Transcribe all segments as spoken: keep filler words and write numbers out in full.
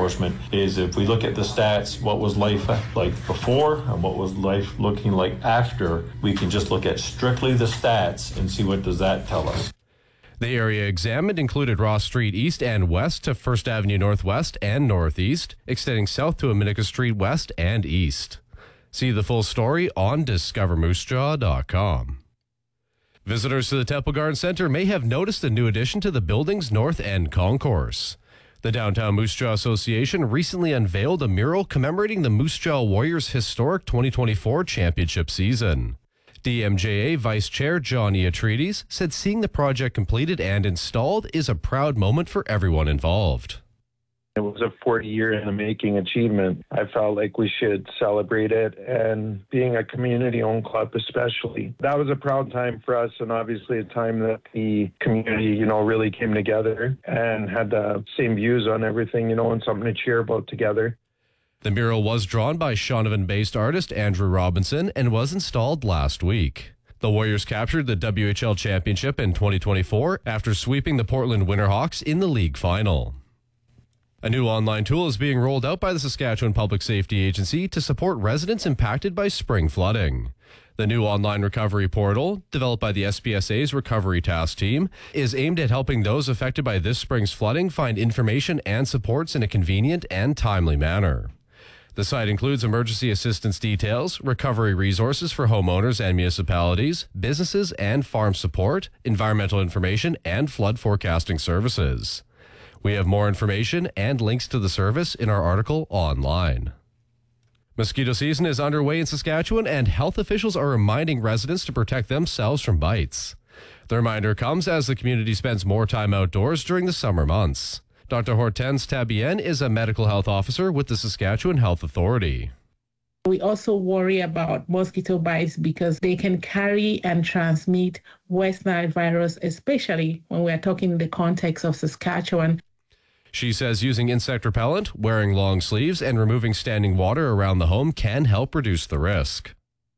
enforcement is if we look at the stats, what was life like before and what was life looking like after, we can just look at strictly the stats and see what does that tell us. The area examined included Ross Street East and West to First Avenue Northwest and Northeast, extending south to Aminica Street West and East. See the full story on discover moose jaw dot com. Visitors to the Temple Garden Center may have noticed a new addition to the building's North End concourse. The Downtown Moose Jaw Association recently unveiled a mural commemorating the Moose Jaw Warriors' historic twenty twenty-four championship season. D M J A Vice Chair John Iatridis said seeing the project completed and installed is a proud moment for everyone involved. It was a forty year in the making achievement. I felt like we should celebrate it, and being a community-owned club especially. That was a proud time for us, and obviously a time that the community, you know, really came together and had the same views on everything, you know, and something to cheer about together. The mural was drawn by Shaunavon-based artist Andrew Robinson and was installed last week. The Warriors captured the W H L championship in twenty twenty-four after sweeping the Portland Winterhawks in the league final. A new online tool is being rolled out by the Saskatchewan Public Safety Agency to support residents impacted by spring flooding. The new online recovery portal, developed by the S P S A's Recovery Task Team, is aimed at helping those affected by this spring's flooding find information and supports in a convenient and timely manner. The site includes emergency assistance details, recovery resources for homeowners and municipalities, businesses and farm support, environmental information, and flood forecasting services. We have more information and links to the service in our article online. Mosquito season is underway in Saskatchewan, and health officials are reminding residents to protect themselves from bites. The reminder comes as the community spends more time outdoors during the summer months. Doctor Hortense Tabien is a medical health officer with the Saskatchewan Health Authority. We also worry about mosquito bites because they can carry and transmit West Nile virus, especially when we are talking in the context of Saskatchewan. She says using insect repellent, wearing long sleeves, and removing standing water around the home can help reduce the risk.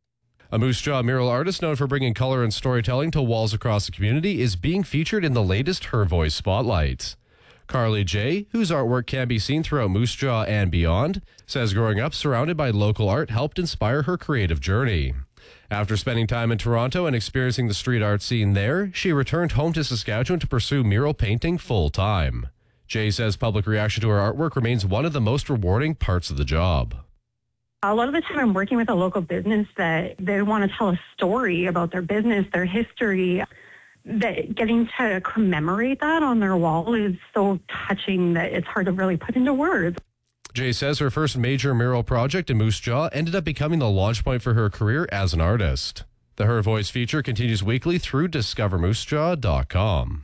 A Moose Jaw mural artist known for bringing color and storytelling to walls across the community is being featured in the latest Her Voice Spotlight. Carly J., whose artwork can be seen throughout Moose Jaw and beyond, says growing up surrounded by local art helped inspire her creative journey. After spending time in Toronto and experiencing the street art scene there, she returned home to Saskatchewan to pursue mural painting full-time. Jay says public reaction to her artwork remains one of the most rewarding parts of the job. A lot of the time I'm working with a local business that they want to tell a story about their business, their history. That getting to commemorate that on their wall is so touching that it's hard to really put into words. Jay says her first major mural project in Moose Jaw ended up becoming the launch point for her career as an artist. The Her Voice feature continues weekly through discover moose jaw dot com.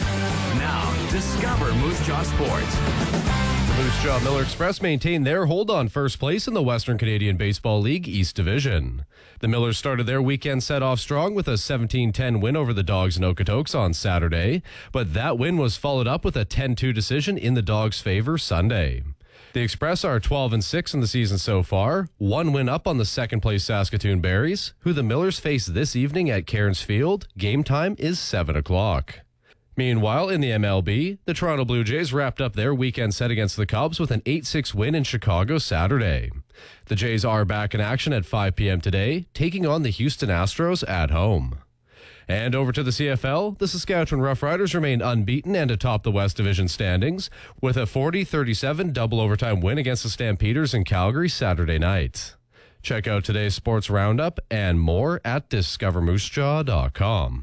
Now, discover Moose Jaw Sports. The Moose Jaw Miller Express maintained their hold on first place in the Western Canadian Baseball League East Division. The Millers started their weekend set off strong with a seventeen ten win over the Dogs in Okotoks on Saturday, but that win was followed up with a ten two decision in the Dogs' favor Sunday. The Express are twelve and six in the season so far, one win up on the second place Saskatoon Berries, who the Millers face this evening at Cairns Field. Game time is seven o'clock. Meanwhile, in the M L B, the Toronto Blue Jays wrapped up their weekend set against the Cubs with an eight six win in Chicago Saturday. The Jays are back in action at five p.m. today, taking on the Houston Astros at home. And over to the C F L, the Saskatchewan Roughriders remain unbeaten and atop the West Division standings with a forty thirty-seven double overtime win against the Stampeders in Calgary Saturday night. Check out today's sports roundup and more at discover moose jaw dot com.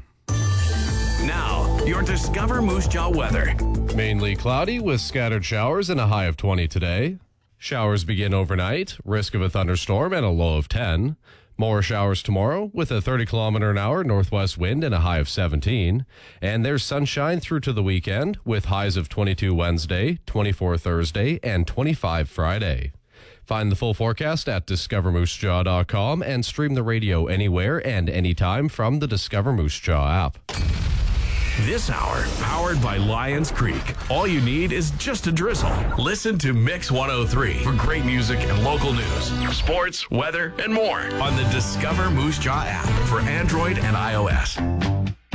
Now, your Discover Moose Jaw weather. Mainly cloudy with scattered showers and a high of twenty today. Showers begin overnight, risk of a thunderstorm and a low of ten. More showers tomorrow with a thirty kilometer an hour northwest wind and a high of seventeen. And there's sunshine through to the weekend with highs of twenty-two Wednesday, twenty-four Thursday, and twenty-five Friday. Find the full forecast at discover moose jaw dot com and stream the radio anywhere and anytime from the Discover Moose Jaw app. This hour, powered by Lions Creek. All you need is just a drizzle. Listen to Mix one oh three for great music and local news, sports, weather, and more on the Discover Moose Jaw app for Android and iOS.